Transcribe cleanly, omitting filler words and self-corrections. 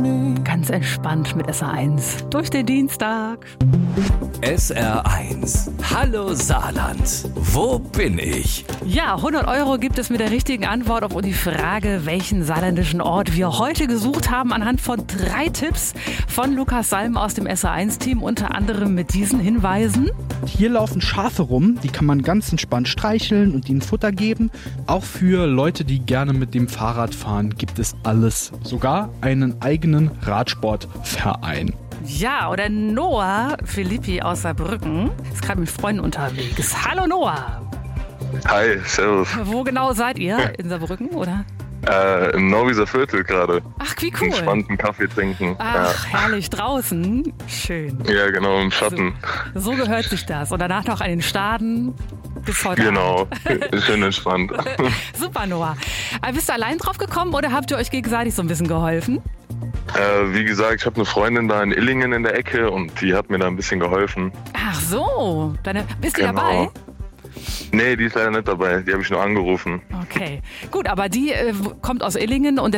Ganz entspannt mit SR1 durch den Dienstag. SR1. Hallo Saarland. Wo bin ich? Ja, 100 € gibt es mit der richtigen Antwort auf die Frage, welchen saarländischen Ort wir heute gesucht haben, anhand von 3 Tipps von Lukas Salm aus dem SR1-Team, unter anderem mit diesen Hinweisen. Hier laufen Schafe rum, die kann man ganz entspannt streicheln und ihnen Futter geben. Auch für Leute, die gerne mit dem Fahrrad fahren, gibt es alles. Sogar einen eigenen Radsportverein. Ja, oder Noah Philippi aus Saarbrücken ist gerade mit Freunden unterwegs. Hallo Noah. Hi, servus. Wo genau seid ihr? In Saarbrücken, oder? Im Neuwieser Viertel gerade. Ach, wie cool. Entspannten Kaffee trinken. Ach, herrlich, draußen. Schön. Ja, genau, im Schatten. So gehört sich das. Und danach noch an den Staden bis heute Genau, Abend. schön entspannt. Super, Noah. Bist du allein drauf gekommen oder habt ihr euch gegenseitig so ein bisschen geholfen? Wie gesagt, ich habe eine Freundin da in Illingen in der Ecke und die hat mir da ein bisschen geholfen. Ach so. Bist du Genau. dabei? Nee, die ist leider nicht dabei. Die habe ich nur angerufen. Okay. Gut, aber die kommt aus Illingen und